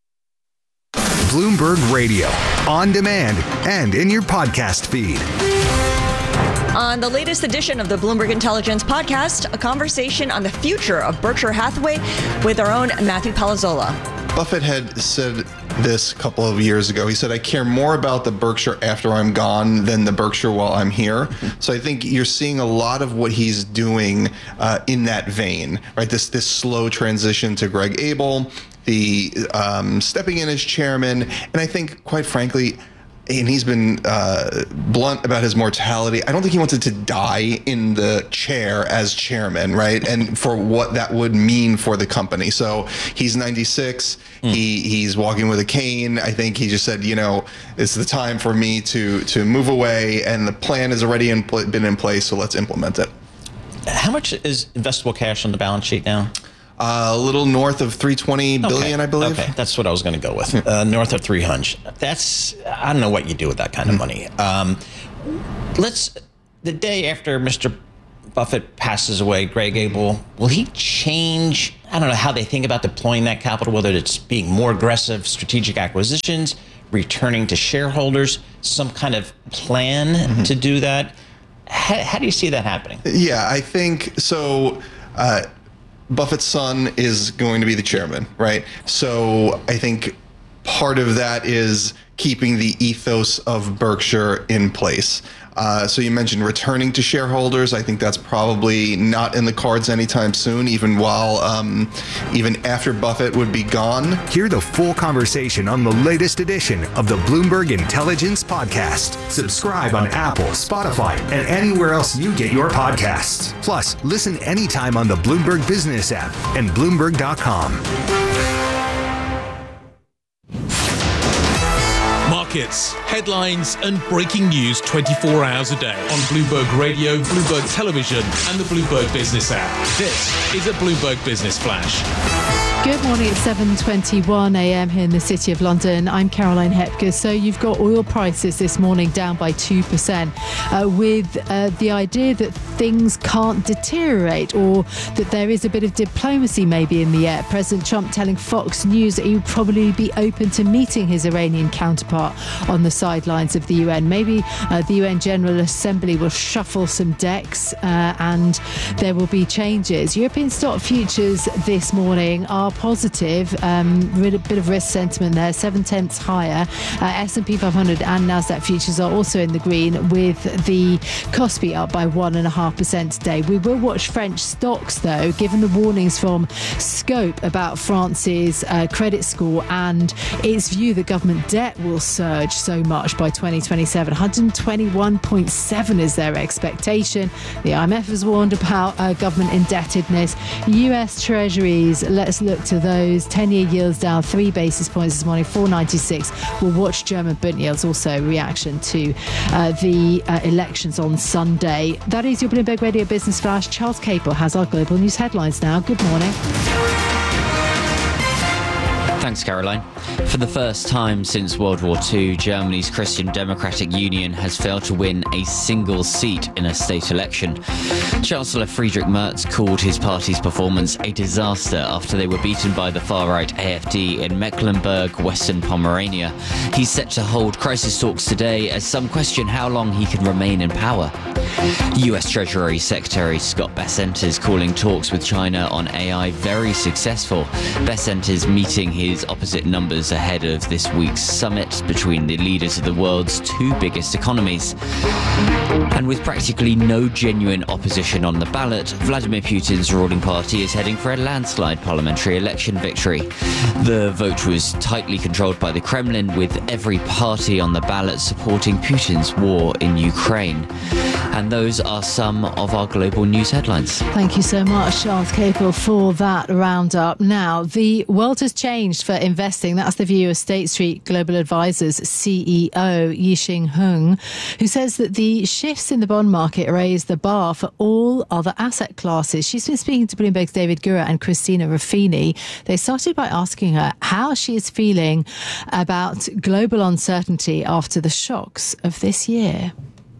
[SPEAKER 25] Bloomberg Radio, on demand and in your podcast feed.
[SPEAKER 27] On the latest edition of the Bloomberg Intelligence podcast, a conversation on the future of Berkshire Hathaway with our own Matthew Palazzola.
[SPEAKER 28] Buffett had said this a couple of years ago. He said, I care more about the Berkshire after I'm gone than the Berkshire while I'm here. So I think you're seeing a lot of what he's doing in that vein, right? This slow transition to Greg Abel, the stepping in as chairman. And I think, quite frankly, and he's been blunt about his mortality. I don't think he wanted to die in the chair as chairman, right? And for what that would mean for the company. So he's 96. He's walking with a cane. I think he just said, it's the time for me to move away, and the plan has already been in place, so let's implement it.
[SPEAKER 12] How much is investable cash on the balance sheet now?
[SPEAKER 28] A little north of 320 billion, I believe.
[SPEAKER 12] Okay, that's what I was going to go with. North of 300. I don't know what you do with that kind of money. The day after Mr. Buffett passes away, Greg Abel, will he change, I don't know, how they think about deploying that capital, whether it's being more aggressive strategic acquisitions, returning to shareholders, some kind of plan to do that? How do you see that happening?
[SPEAKER 28] Yeah, I think so. Buffett's son is going to be the chairman, right? So I think part of that is keeping the ethos of Berkshire in place. So you mentioned returning to shareholders. I think that's probably not in the cards anytime soon, even after Buffett would be gone.
[SPEAKER 25] Hear the full conversation on the latest edition of the Bloomberg Intelligence Podcast. Subscribe on Apple, Spotify, and anywhere else you get your podcasts. Plus, listen anytime on the Bloomberg Business app and Bloomberg.com.
[SPEAKER 16] Markets, headlines, and breaking news 24 hours a day on Bloomberg Radio, Bloomberg Television, and the Bloomberg Business app. This is a Bloomberg Business Flash.
[SPEAKER 6] Good morning, it's 7:21 a.m. here in the City of London. I'm Caroline Hepker. So you've got oil prices this morning down by 2% with the idea that things can't deteriorate, or that there is a bit of diplomacy maybe in the air. President Trump telling Fox News that he would probably be open to meeting his Iranian counterpart on the sidelines of the UN. Maybe the UN General Assembly will shuffle some decks and there will be changes. European stock futures this morning are positive, a bit of risk sentiment there, 0.7 higher. S&P 500 and Nasdaq futures are also in the green, with the Kospi up by 1.5% today. We will watch French stocks though, given the warnings from Scope about France's credit score and its view that government debt will surge so much by 2027. 121.7 is their expectation. The IMF has warned about government indebtedness. US Treasuries, let's look to those. 10-year yields down 3 basis points this morning, 4.96. We'll watch German Bund yields, also reaction to the elections on Sunday. That is your Bloomberg Radio Business Flash. Charles Capel has our global news headlines now. Good morning.
[SPEAKER 26] Thanks, Caroline. For the first time since World War II, Germany's Christian Democratic Union has failed to win a single seat in a state election. Chancellor Friedrich Merz called his party's performance a disaster after they were beaten by the far-right AfD in Mecklenburg, Western Pomerania. He's set to hold crisis talks today as some question how long he can remain in power. US Treasury Secretary Scott Bessent is calling talks with China on AI very successful. Bessent is meeting his opposite numbers ahead of this week's summit between the leaders of the world's 2 biggest economies. And with practically no genuine opposition on the ballot, Vladimir Putin's ruling party is heading for a landslide parliamentary election victory. The vote was tightly controlled by the Kremlin, with every party on the ballot supporting Putin's war in Ukraine. And those are some of our global news headlines.
[SPEAKER 6] Thank you so much, Charles Capel, for that roundup. Now, the world has changed for investing. That's the view of State Street Global Advisors CEO Yixing Hung, who says that the shifts in the bond market raise the bar for all other asset classes. She's been speaking to Bloomberg's David Gura and Christina Ruffini. They started by asking her how she is feeling about global uncertainty after the shocks of this year.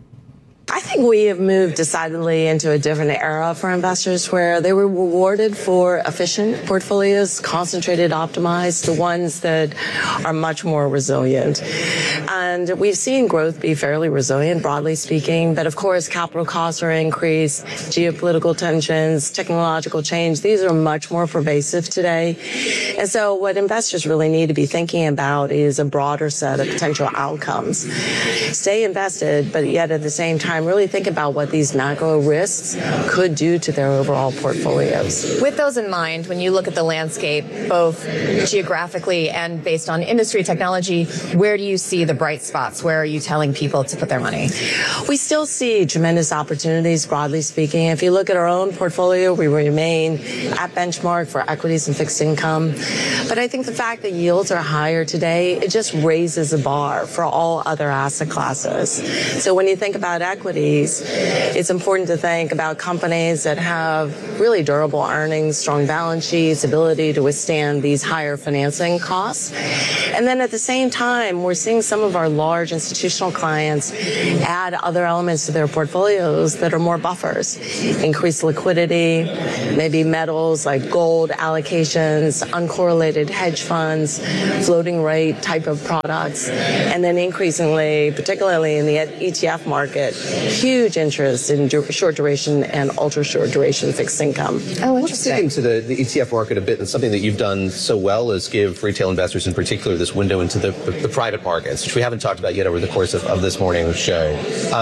[SPEAKER 19] I think we have moved decidedly into a different era for investors, where they were rewarded for efficient portfolios, concentrated, optimized, the ones that are much more resilient. And we've seen growth be fairly resilient, broadly speaking. But of course, capital costs are increased, geopolitical tensions, technological change. These are much more pervasive today. And so what investors really need to be thinking about is a broader set of potential outcomes. Stay invested, but yet at the same time, really think about what these macro risks could do to their overall portfolios.
[SPEAKER 20] With those in mind, when you look at the landscape, both geographically and based on industry technology, where do you see the bright spots? Where are you telling people to put their money?
[SPEAKER 19] We still see tremendous opportunities, broadly speaking. If you look at our own portfolio, we remain at benchmark for equities and fixed income. But I think the fact that yields are higher today, it just raises the bar for all other asset classes. So when you think about equities, it's important to think about companies that have really durable earnings, strong balance sheets, ability to withstand these higher financing costs. And then at the same time, we're seeing some of our large institutional clients add other elements to their portfolios that are more buffers, increased liquidity, maybe metals like gold allocations, uncorrelated hedge funds, floating rate type of products, and then increasingly, particularly in the ETF market, huge interest in short duration and ultra short duration fixed income.
[SPEAKER 20] Oh,
[SPEAKER 3] let's dig into the ETF market a bit, and something that you've done so well is give retail investors in particular this window into the private markets, which we haven't talked about yet over the course of this morning's show.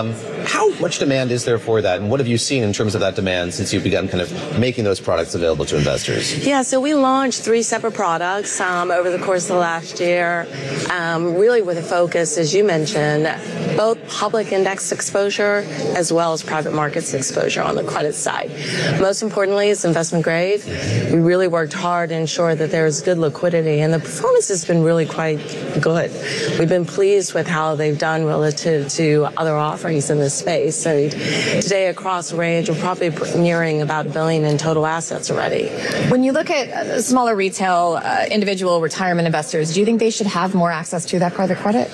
[SPEAKER 3] How much demand is there for that, and what have you seen in terms of that demand since you've begun kind of making those products available to investors?
[SPEAKER 19] Yeah, so we launched 3 separate products over the course of the last year, really with a focus, as you mentioned, both public index exposure as well as private markets exposure on the credit side. Most importantly, it's investment grade. We really worked hard to ensure that there's good liquidity, and the performance has been really quite good. We've been pleased with how they've done relative to other offerings in this space. And today, across the range, we're probably nearing about $1 billion in total assets already.
[SPEAKER 20] When you look at smaller retail, individual retirement investors, do you think they should have more access to that private credit?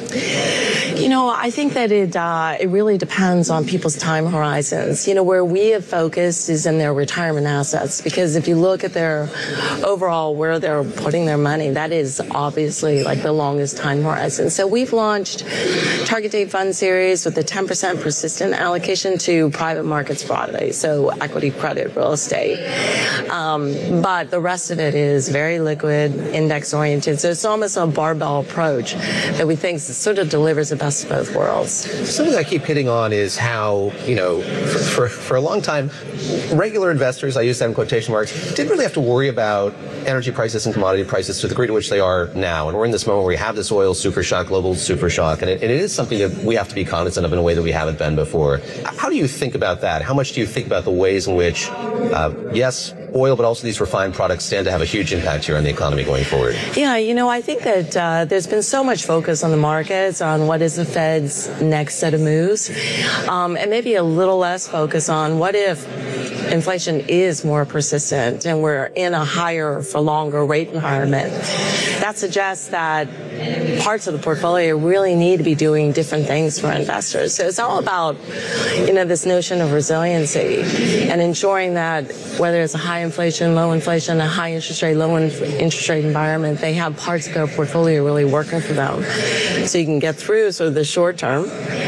[SPEAKER 19] You know, I think that it really depends on people's time horizons. You know, where we have focused is in their retirement assets, because if you look at their overall where they're putting their money, that is obviously like the longest time horizon. So we've launched Target Date Fund Series with a 10% persistent allocation to private markets broadly, so equity, credit, real estate. But the rest of it is very liquid, index oriented. So it's almost a barbell approach that we think sort of delivers the best of both worlds.
[SPEAKER 3] Something I keep hitting on is how, you know, for a long time, regular investors, I use that in quotation marks, didn't really have to worry about energy prices and commodity prices to the degree to which they are now. And we're in this moment where we have this oil super shock, global super shock, and it is something that we have to be cognizant of in a way that we haven't been before. How do you think about that? How much do you think about the ways in which, yes, oil, but also these refined products stand to have a huge impact here on the economy going forward?
[SPEAKER 19] Yeah, you know, I think that there's been so much focus on the markets, on what is the Fed's next set of moves, and maybe a little less focus on what if inflation is more persistent and we're in a higher for longer rate environment. That suggests that parts of the portfolio really need to be doing different things for investors. So it's all about, you know, this notion of resiliency and ensuring that whether it's a high inflation, low inflation, a high interest rate, low interest rate environment, they have parts of their portfolio really working for them. So you can get through sort of the short term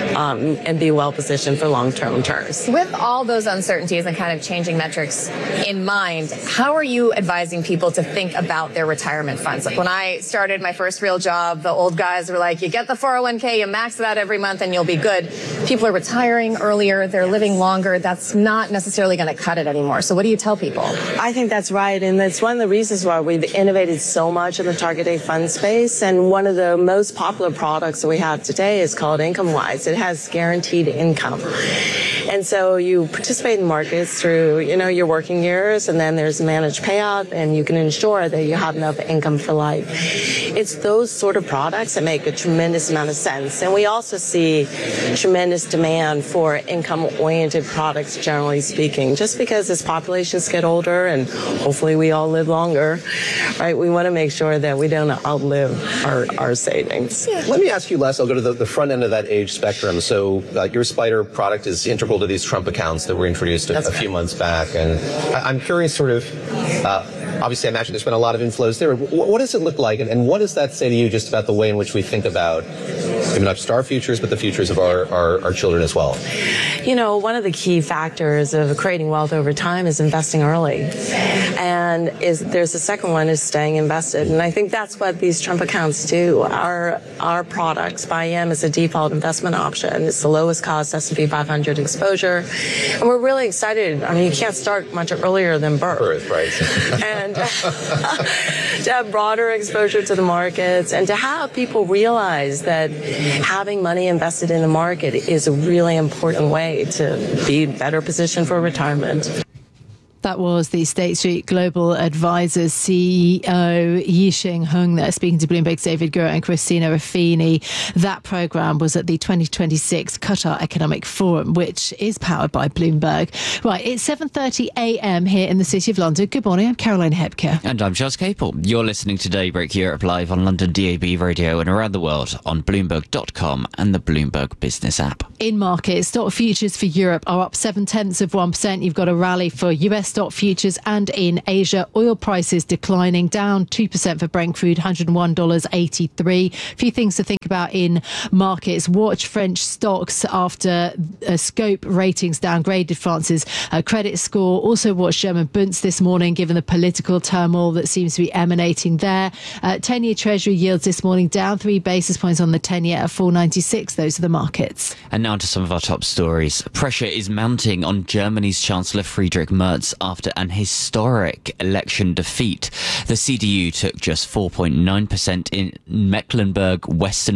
[SPEAKER 19] and be well positioned for long-term returns.
[SPEAKER 20] With all those uncertainties and kind of changing metrics in mind, how are you advising people to think about their retirement funds? Like when I started my first real job, the old guys were like, you get the 401k, you max it out every month and you'll be good. People are retiring earlier, they're living longer. That's not necessarily going to cut it anymore. So what do you tell people?
[SPEAKER 19] I think that's right. And that's one of the reasons why we've innovated so much in the target date fund space. And one of the most popular products that we have today is called IncomeWise. It has guaranteed income. And so you participate in markets through, you know, your working years, and then there's a managed payout, and you can ensure that you have enough income for life. It's those sort of products that make a tremendous amount of sense. And we also see tremendous demand for income-oriented products, generally speaking, just because as populations get older and hopefully we all live longer, right, we want to make sure that we don't outlive our savings.
[SPEAKER 3] Let me ask you, Les, I'll go to the front end of that age spectrum. So your Spider product is integral to these Trump accounts that were introduced a few months back. And I'm curious, sort of, obviously I imagine there's been a lot of inflows there. What does it look like? And what does that say to you just about the way in which we think about maybe not just our futures, but the futures of our children as well?
[SPEAKER 19] You know, one of the key factors of creating wealth over time is investing early. And there's a second one is staying invested. And I think that's what these Trump accounts do. Our products by EM is a default investment option. It's the lowest cost S&P 500 exposure. And we're really excited. I mean, you can't start much earlier than birth.
[SPEAKER 3] Right.
[SPEAKER 19] And to have broader exposure to the markets and to have people realize that having money invested in the market is a really important way to be better positioned for retirement.
[SPEAKER 6] That was the State Street Global Advisors CEO Yixing Hung there, speaking to Bloomberg's David Gura and Christina Ruffini. That programme was at the 2026 Qatar Economic Forum, which is powered by Bloomberg. Right, it's 7:30 a.m. here in the City of London. Good morning, I'm Caroline Hebke.
[SPEAKER 26] And I'm Charles Capel. You're listening to Daybreak Europe live on London DAB radio and around the world on Bloomberg.com and the Bloomberg Business app.
[SPEAKER 6] In markets, stock futures for Europe are up 0.7%. You've got a rally for US stock futures, and in Asia, oil prices declining, down 2% for Brent crude, $101.83. A few things to think about in markets. Watch French stocks after Scope ratings downgraded France's credit score. Also watch German Bunds this morning, given the political turmoil that seems to be emanating there. 10-year Treasury yields this morning down 3 basis points on the 10-year at 4.96. Those are the markets.
[SPEAKER 26] And now to some of our top stories. Pressure is mounting on Germany's Chancellor Friedrich Merz after an historic election defeat. The CDU took just 4.9% in Mecklenburg, Western